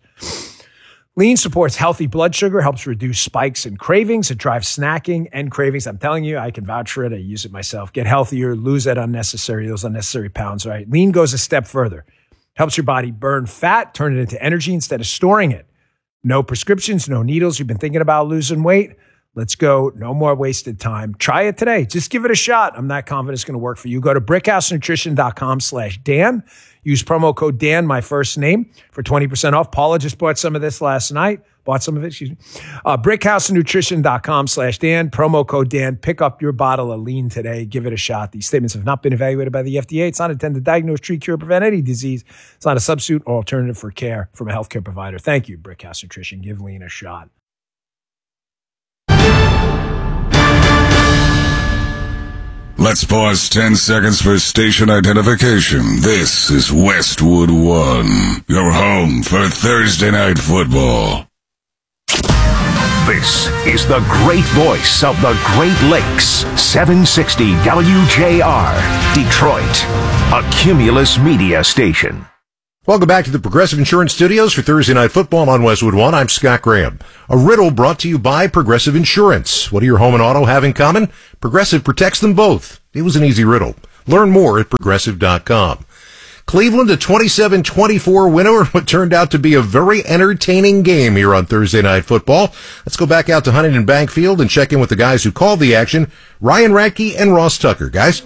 Lean supports healthy blood sugar, helps reduce spikes and cravings. It drives snacking and cravings. I'm telling you, I can vouch for it. I use it myself. Get healthier, lose that unnecessary, those unnecessary pounds, right? Lean goes a step further. Helps your body burn fat, turn it into energy instead of storing it. No prescriptions, no needles. You've been thinking about losing weight? Let's go. No more wasted time. Try it today. Just give it a shot. I'm not confident it's going to work for you. Go to brickhousenutrition.com slash Dan. Use promo code Dan, my first name, for twenty percent off. Paula just bought some of this last night. Bought some of it, excuse me. Uh, brickhousenutrition.com slash Dan. Promo code Dan. Pick up your bottle of lean today. Give it a shot. These statements have not been evaluated by the F D A. It's not intended to diagnose, treat, cure, or prevent any disease. It's not a substitute or alternative for care from a healthcare provider. Thank you, Brickhouse Nutrition. Give lean a shot. Let's pause ten seconds for station identification. This is Westwood One, your home for Thursday Night Football. This is the great voice of the Great Lakes, seven sixty W J R, Detroit, a Cumulus media station. Welcome back to the Progressive Insurance Studios for Thursday Night Football on Westwood One. I'm Scott Graham. A riddle brought to you by Progressive Insurance. What do your home and auto have in common? Progressive protects them both. It was an easy riddle. Learn more at progressive dot com. Cleveland, a twenty-seven twenty-four winner, what turned out to be a very entertaining game here on Thursday Night Football. Let's go back out to Huntington Bank Field and check in with the guys who called the action, Ryan Radke and Ross Tucker. Guys?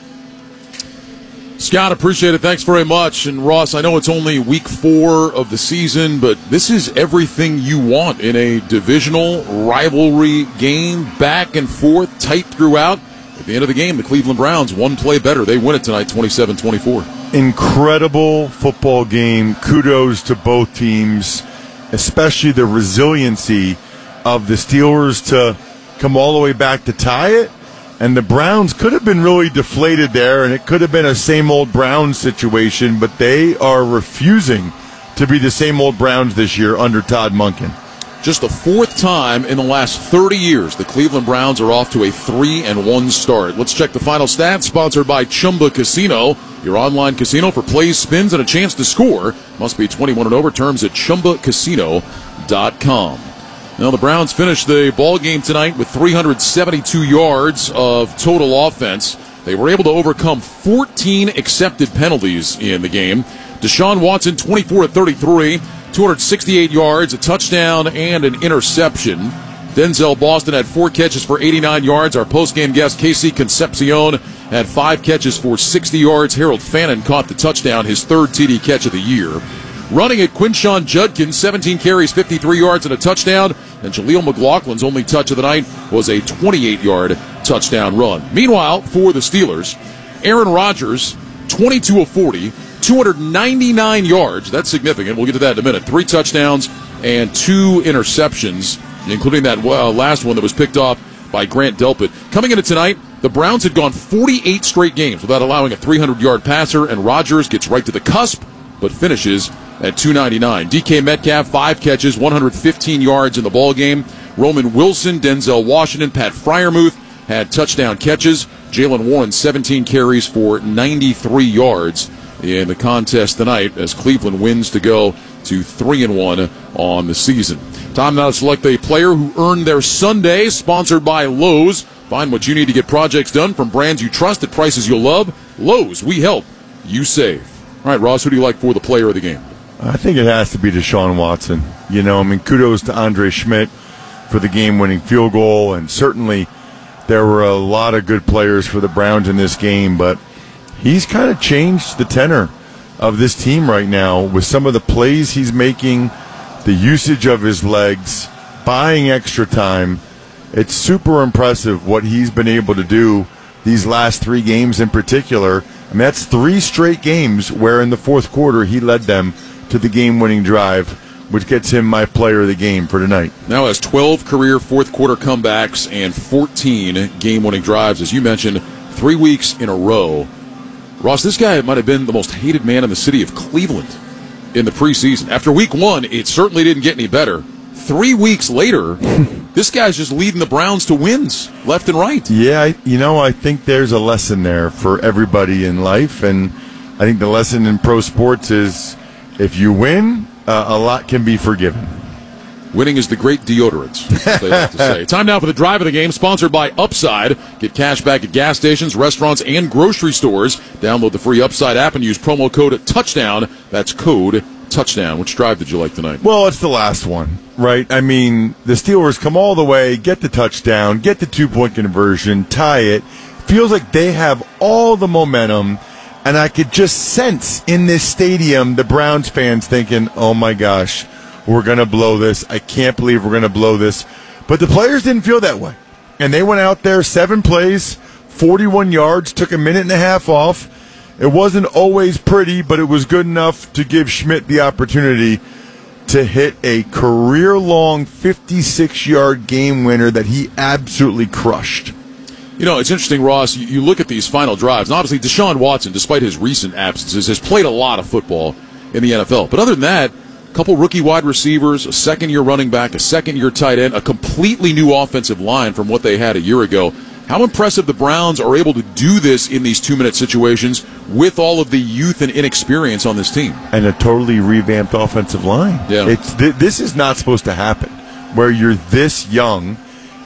Scott, appreciate it. Thanks very much. And Ross, I know it's only week four of the season, but this is everything you want in a divisional rivalry game, back and forth, tight throughout. At the end of the game, the Cleveland Browns, one play better. They win it tonight, twenty-seven twenty-four. Incredible football game. Kudos to both teams, especially the resiliency of the Steelers to come all the way back to tie it. And the Browns could have been really deflated there, and it could have been a same old Browns situation, but they are refusing to be the same old Browns this year under Todd Monken. Just the fourth time in the last thirty years the Cleveland Browns are off to a three and one start. Let's check the final stats, sponsored by Chumba Casino, your online casino for plays, spins, and a chance to score. Must be twenty-one and over. Terms at chumba casino dot com. Now, the Browns finished the ball game tonight with three hundred seventy-two yards of total offense. They were able to overcome fourteen accepted penalties in the game. Deshaun Watson, twenty-four of thirty-three, two hundred sixty-eight yards, a touchdown, and an interception. Denzel Boston had four catches for eighty-nine yards. Our postgame guest, Casey Concepcion, had five catches for sixty yards. Harold Fannin caught the touchdown, his third T D catch of the year. Running at Quinshawn Judkins, seventeen carries, fifty-three yards, and a touchdown. And Jaleel McLaughlin's only touch of the night was a twenty-eight-yard touchdown run. Meanwhile, for the Steelers, Aaron Rodgers, twenty-two of forty, two hundred ninety-nine yards. That's significant. We'll get to that in a minute. Three touchdowns and two interceptions, including that uh, last one that was picked off by Grant Delpit. Coming into tonight, the Browns had gone forty-eight straight games without allowing a three hundred-yard passer, and Rodgers gets right to the cusp, but finishes at two ninety-nine. D K Metcalf, five catches, one hundred fifteen yards in the ball game. Roman Wilson, Denzel Washington, Pat Freiermuth had touchdown catches. Jaylen Warren, seventeen carries for ninety-three yards in the contest tonight as Cleveland wins to go to three and one on the season. Time now to select a player who earned their Sunday, sponsored by Lowe's. Find what you need to get projects done from brands you trust at prices you'll love. Lowe's, we help, you save. All right, Ross, who do you like for the player of the game? I think it has to be Deshaun Watson. You know, I mean, kudos to Andre Schmidt for the game-winning field goal, and certainly there were a lot of good players for the Browns in this game, but he's kind of changed the tenor of this team right now with some of the plays he's making, the usage of his legs, buying extra time. It's super impressive what he's been able to do these last three games in particular. I mean, that's three straight games where in the fourth quarter he led them to the game-winning drive, which gets him my player of the game for tonight. Now has twelve career fourth-quarter comebacks and fourteen game-winning drives. As you mentioned, three weeks in a row. Ross, this guy might have been the most hated man in the city of Cleveland in the preseason. After week one, it certainly didn't get any better. Three weeks later, this guy's just leading the Browns to wins left and right. Yeah, you know, I think there's a lesson there for everybody in life, and I think the lesson in pro sports is if you win, uh, a lot can be forgiven. Winning is the great deodorant, as they like to say. Time now for the drive of the game, sponsored by Upside. Get cash back at gas stations, restaurants, and grocery stores. Download the free Upside app and use promo code TOUCHDOWN. That's code touchdown. Which drive did you like tonight? Well, it's the last one, right? I mean, the Steelers come all the way, get the touchdown, get the two-point conversion, tie it. Feels like they have all the momentum, and I could just sense in this stadium the Browns fans thinking, oh my gosh, we're going to blow this. I can't believe we're going to blow this. But the players didn't feel that way. And they went out there, seven plays, forty-one yards, took a minute and a half off. It wasn't always pretty, but it was good enough to give Schmidt the opportunity to hit a career-long fifty-six-yard game winner that he absolutely crushed. You know, it's interesting, Ross, you, you look at these final drives, and obviously Deshaun Watson, despite his recent absences, has played a lot of football in the N F L. But other than that, a couple rookie wide receivers, a second-year running back, a second-year tight end, a completely new offensive line from what they had a year ago. How impressive the Browns are able to do this in these two-minute situations with all of the youth and inexperience on this team. And a totally revamped offensive line. Yeah. It's th- this is not supposed to happen, where you're this young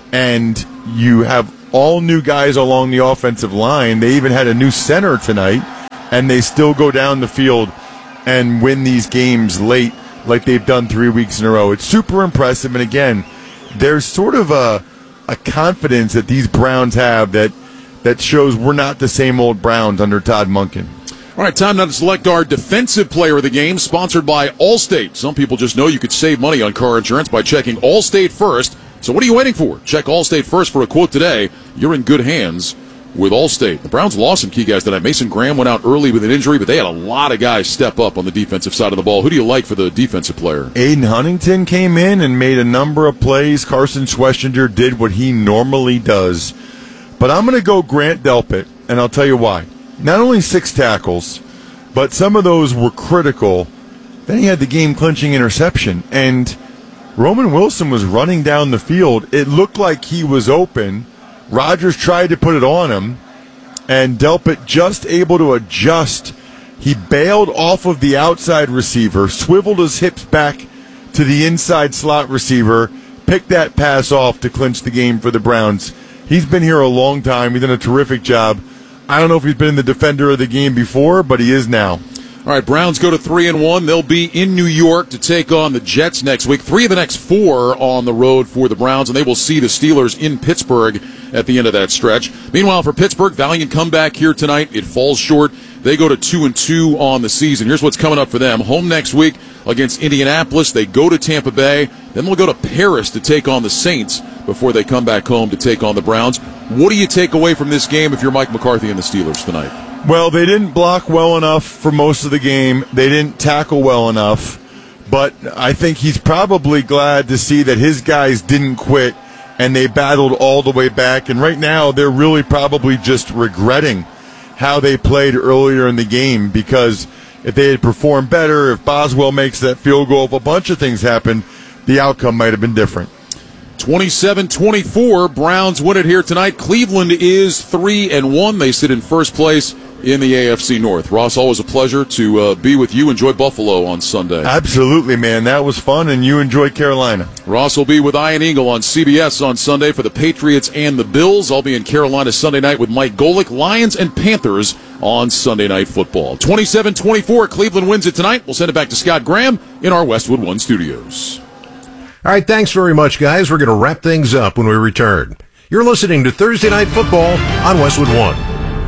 and you have all new guys along the offensive line. They even had a new center tonight, and they still go down the field and win these games late like they've done three weeks in a row. It's super impressive, and again, there's sort of a a confidence that these Browns have that that shows we're not the same old Browns under Todd Monken. All right, time now to select our defensive player of the game, sponsored by Allstate. Some people just know you could save money on car insurance by checking Allstate first. So what are you waiting for? Check Allstate first for a quote today. You're in good hands with Allstate. The Browns lost some key guys tonight. Mason Graham went out early with an injury, but they had a lot of guys step up on the defensive side of the ball. Who do you like for the defensive player? Aiden Huntington came in and made a number of plays. Carson Schwestinger did what he normally does. But I'm going to go Grant Delpit, and I'll tell you why. Not only six tackles, but some of those were critical. Then he had the game-clinching interception, and Roman Wilson was running down the field. It looked like he was open. Rodgers tried to put it on him, and Delpit just able to adjust. He bailed off of the outside receiver, swiveled his hips back to the inside slot receiver, picked that pass off to clinch the game for the Browns. He's been here a long time. He's done a terrific job. I don't know if he's been the defender of the game before, but he is now. All right, Browns go to three and one. They'll be in New York to take on the Jets next week. Three of the next four on the road for the Browns, and they will see the Steelers in Pittsburgh at the end of that stretch. Meanwhile, for Pittsburgh, valiant comeback here tonight. It falls short. They go to two and two on the season. Here's what's coming up for them: home next week against Indianapolis. They go to Tampa Bay. Then they'll go to Paris to take on the Saints before they come back home to take on the Browns. What do you take away from this game if you're Mike McCarthy and the Steelers tonight? Well, they didn't block well enough for most of the game. They didn't tackle well enough. But I think he's probably glad to see that his guys didn't quit and they battled all the way back. And right now, they're really probably just regretting how they played earlier in the game, because if they had performed better, if Boswell makes that field goal, if a bunch of things happened, the outcome might have been different. twenty-seven twenty-four, Browns win it here tonight. Cleveland is three and one. They sit in first place in the A F C North. Ross, always a pleasure to uh, be with you. Enjoy Buffalo on Sunday. Absolutely, man. That was fun, and you enjoyed Carolina. Ross will be with Ian Eagle on C B S on Sunday for the Patriots and the Bills. I'll be in Carolina Sunday night with Mike Golick. Lions and Panthers on Sunday Night Football. twenty-seven twenty-four, Cleveland wins it tonight. We'll send it back to Scott Graham in our Westwood One studios. All right, thanks very much, guys. We're going to wrap things up when we return. You're listening to Thursday Night Football on Westwood One.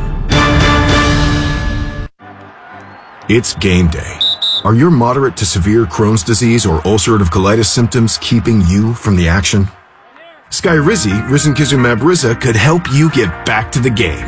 It's game day. Are your moderate to severe Crohn's disease or ulcerative colitis symptoms keeping you from the action? Skyrizi, risankizumab Riza, could help you get back to the game.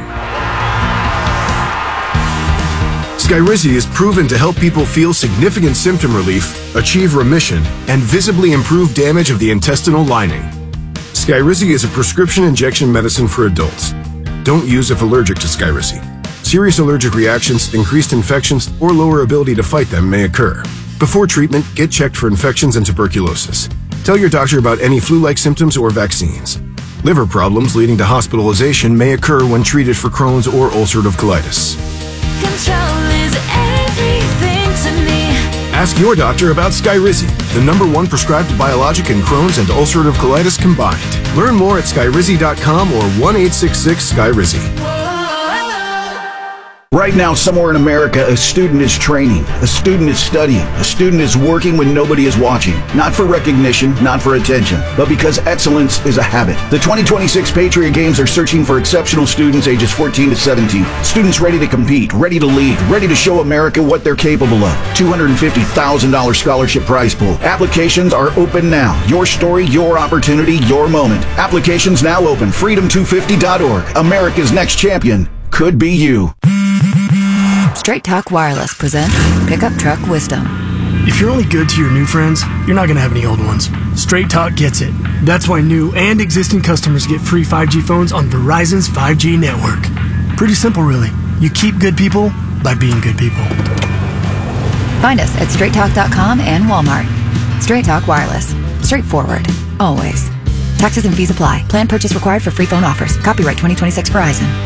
Skyrizi is proven to help people feel significant symptom relief, achieve remission, and visibly improve damage of the intestinal lining. Skyrizi is a prescription injection medicine for adults. Don't use if allergic to Skyrizi. Serious allergic reactions, increased infections, or lower ability to fight them may occur. Before treatment, get checked for infections and tuberculosis. Tell your doctor about any flu-like symptoms or vaccines. Liver problems leading to hospitalization may occur when treated for Crohn's or ulcerative colitis. Control is everything to me. Ask your doctor about Skyrizi, the number one prescribed biologic in Crohn's and ulcerative colitis combined. Learn more at skyrizi dot com or one eight six six Skyrizi. Right now, somewhere in America, a student is training, a student is studying, a student is working when nobody is watching. Not for recognition, not for attention, but because excellence is a habit. The twenty twenty-six Patriot Games are searching for exceptional students ages fourteen to seventeen. Students ready to compete, ready to lead, ready to show America what they're capable of. two hundred fifty thousand dollars scholarship prize pool. Applications are open now. Your story, your opportunity, your moment. Applications now open. freedom two fifty dot org. America's next champion could be you. Straight Talk Wireless presents Pickup Truck Wisdom. If you're only good to your new friends, you're not going to have any old ones. Straight Talk gets it. That's why new and existing customers get free five G phones on Verizon's five G network. Pretty simple, really. You keep good people by being good people. Find us at straight talk dot com and Walmart. Straight Talk Wireless. Straightforward. Always. Taxes and fees apply. Plan purchase required for free phone offers. Copyright twenty twenty-six Verizon.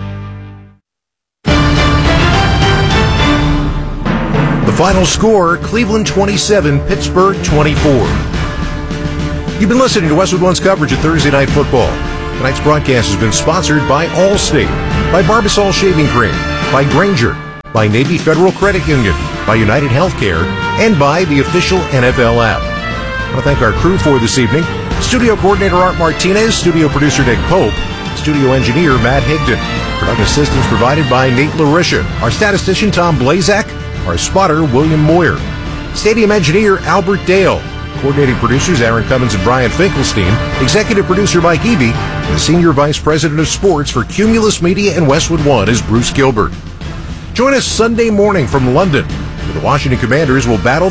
The final score, Cleveland twenty-seven, Pittsburgh twenty-four. You've been listening to Westwood One's coverage of Thursday Night Football. Tonight's broadcast has been sponsored by Allstate, by Barbasol Shaving Cream, by Granger, by Navy Federal Credit Union, by United Healthcare, and by the official N F L app. I want to thank our crew for this evening. Studio coordinator Art Martinez, studio producer Nick Pope, studio engineer Matt Higdon. Production assistance provided by Nate Larisha. Our statistician Tom Blazak. Our spotter, William Moyer. Stadium engineer, Albert Dale. Coordinating producers, Aaron Cummins and Brian Finkelstein. Executive producer, Mike Eby. And the Senior Vice President of Sports for Cumulus Media and Westwood One is Bruce Gilbert. Join us Sunday morning from London, where the Washington Commanders will battle